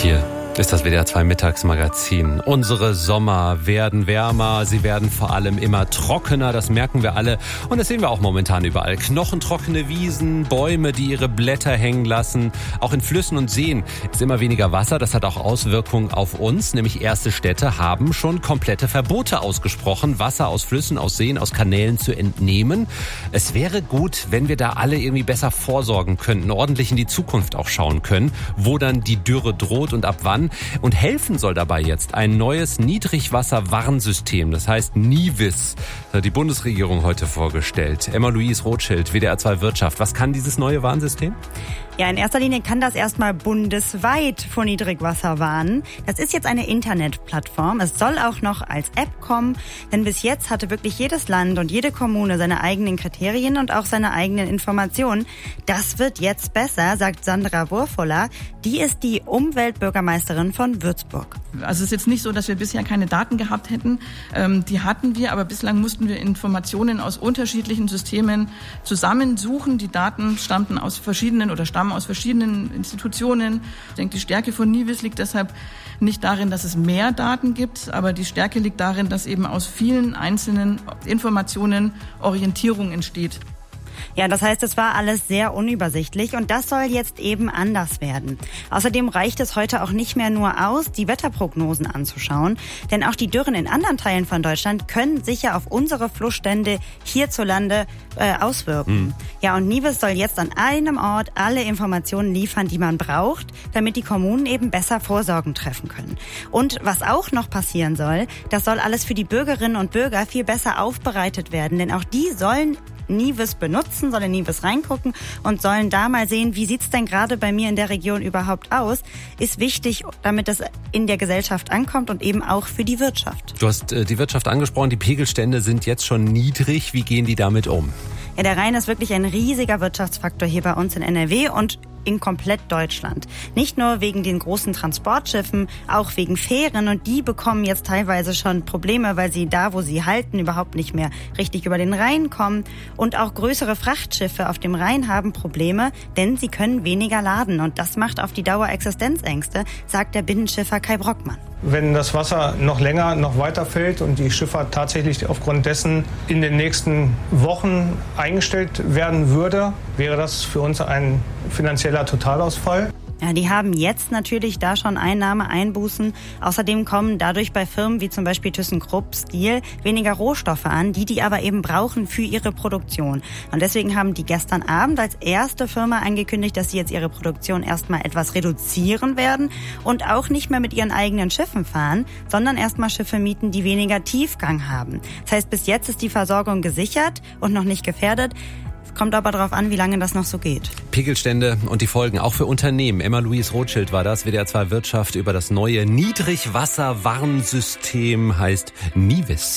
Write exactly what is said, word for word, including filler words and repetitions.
Hier ist das W D R zwei Mittagsmagazin. Unsere Sommer werden wärmer, sie werden vor allem immer trockener, das merken wir alle. Und das sehen wir auch momentan überall. Knochentrockene Wiesen, Bäume, die ihre Blätter hängen lassen. Auch in Flüssen und Seen ist immer weniger Wasser. Das hat auch Auswirkungen auf uns. Nämlich erste Städte haben schon komplette Verbote ausgesprochen, Wasser aus Flüssen, aus Seen, aus Kanälen zu entnehmen. Es wäre gut, wenn wir da alle irgendwie besser vorsorgen könnten, ordentlich in die Zukunft auch schauen können, wo dann die Dürre droht und ab wann. Und helfen soll dabei jetzt ein neues Niedrigwasser-Warnsystem, das heißt NIWIS. Das hat die Bundesregierung heute vorgestellt. Emma-Louise Rothschild, W D R zwei Wirtschaft. Was kann dieses neue Warnsystem? Ja, in erster Linie kann das erstmal bundesweit vor Niedrigwasser warnen. Das ist jetzt eine Internetplattform. Es soll auch noch als App kommen, denn bis jetzt hatte wirklich jedes Land und jede Kommune seine eigenen Kriterien und auch seine eigenen Informationen. Das wird jetzt besser, sagt Sandra Wurfola. Die ist die Umweltbürgermeisterin von Würzburg. Also es ist jetzt nicht so, dass wir bisher keine Daten gehabt hätten. Ähm, die hatten wir, aber bislang mussten wir Informationen aus unterschiedlichen Systemen zusammensuchen. Die Daten stammten aus verschiedenen oder stammen aus verschiedenen Institutionen. Ich denke, die Stärke von NIWIS liegt deshalb nicht darin, dass es mehr Daten gibt, aber die Stärke liegt darin, dass eben aus vielen einzelnen Informationen Orientierung entsteht. Ja, das heißt, es war alles sehr unübersichtlich und das soll jetzt eben anders werden. Außerdem reicht es heute auch nicht mehr nur aus, die Wetterprognosen anzuschauen, denn auch die Dürren in anderen Teilen von Deutschland können sich ja auf unsere Flussstände hierzulande äh, auswirken. Mhm. Ja, und NIWIS soll jetzt an einem Ort alle Informationen liefern, die man braucht, damit die Kommunen eben besser Vorsorgen treffen können. Und was auch noch passieren soll, das soll alles für die Bürgerinnen und Bürger viel besser aufbereitet werden, denn auch die sollen NIWIS benutzen, sollen in NIWIS reingucken und sollen da mal sehen, wie sieht's denn gerade bei mir in der Region überhaupt aus, ist wichtig, damit das in der Gesellschaft ankommt und eben auch für die Wirtschaft. Du hast äh, die Wirtschaft angesprochen, die Pegelstände sind jetzt schon niedrig. Wie gehen die damit um? Ja, der Rhein ist wirklich ein riesiger Wirtschaftsfaktor hier bei uns in N R W und in komplett Deutschland. Nicht nur wegen den großen Transportschiffen, auch wegen Fähren und die bekommen jetzt teilweise schon Probleme, weil sie da, wo sie halten, überhaupt nicht mehr richtig über den Rhein kommen. Und auch größere Frachtschiffe auf dem Rhein haben Probleme, denn sie können weniger laden und das macht auf die Dauer Existenzängste, sagt der Binnenschiffer Kai Brockmann. Wenn das Wasser noch länger, noch weiter fällt und die Schifffahrt tatsächlich aufgrund dessen in den nächsten Wochen eingestellt werden würde, wäre das für uns ein finanzieller Totalausfall. Ja, die haben jetzt natürlich da schon Einnahmeeinbußen. Außerdem kommen dadurch bei Firmen wie zum Beispiel ThyssenKrupp Steel weniger Rohstoffe an, die die aber eben brauchen für ihre Produktion. Und deswegen haben die gestern Abend als erste Firma angekündigt, dass sie jetzt ihre Produktion erstmal etwas reduzieren werden und auch nicht mehr mit ihren eigenen Schiffen fahren, sondern erstmal Schiffe mieten, die weniger Tiefgang haben. Das heißt, bis jetzt ist die Versorgung gesichert und noch nicht gefährdet. Kommt aber darauf an, wie lange das noch so geht. Pegelstände und die Folgen auch für Unternehmen. Emma-Louise Rothschild war das, W D R zwei Wirtschaft über das neue Niedrigwasser-Warnsystem, heißt NIWIS.